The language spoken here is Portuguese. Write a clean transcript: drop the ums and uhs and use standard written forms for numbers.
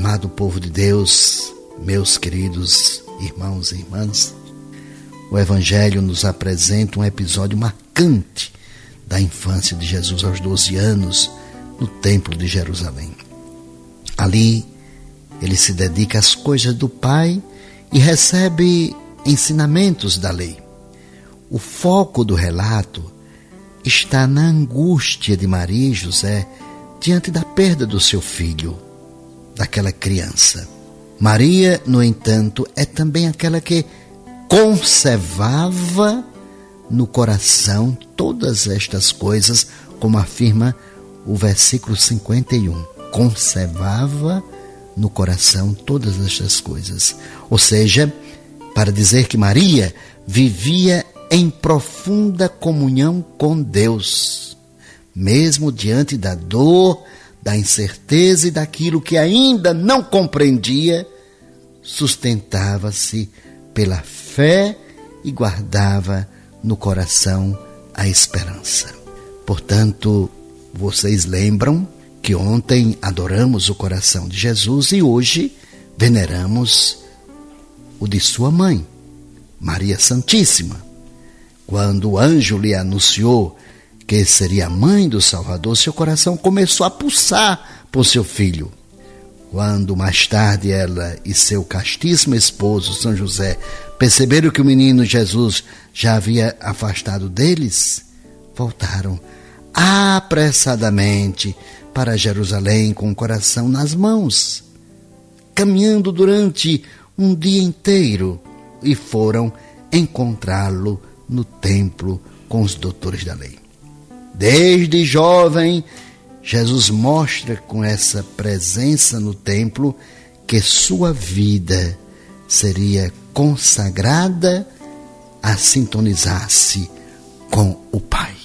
Amado povo de Deus, meus queridos irmãos e irmãs, o Evangelho nos apresenta um episódio marcante da infância de Jesus aos 12 anos no Templo de Jerusalém. Ali, ele se dedica às coisas do Pai e recebe ensinamentos da lei. O foco do relato está na angústia de Maria e José diante da perda do seu filho, daquela criança. Maria, no entanto, é também aquela que conservava no coração todas estas coisas, como afirma o versículo 51. Conservava no coração todas estas coisas. Ou seja, para dizer que Maria vivia em profunda comunhão com Deus, mesmo diante da dor, da incerteza e daquilo que ainda não compreendia, sustentava-se pela fé e guardava no coração a esperança. Portanto, vocês lembram que ontem adoramos o coração de Jesus e hoje veneramos o de sua mãe, Maria Santíssima. Quando o anjo lhe anunciou que seria a mãe do Salvador, seu coração começou a pulsar por seu filho. Quando mais tarde ela e seu castíssimo esposo, São José, perceberam que o menino Jesus já havia afastado deles, voltaram apressadamente para Jerusalém com o coração nas mãos, caminhando durante um dia inteiro, e foram encontrá-lo no templo com os doutores da lei. Desde jovem, Jesus mostra com essa presença no templo que sua vida seria consagrada a sintonizar-se com o Pai.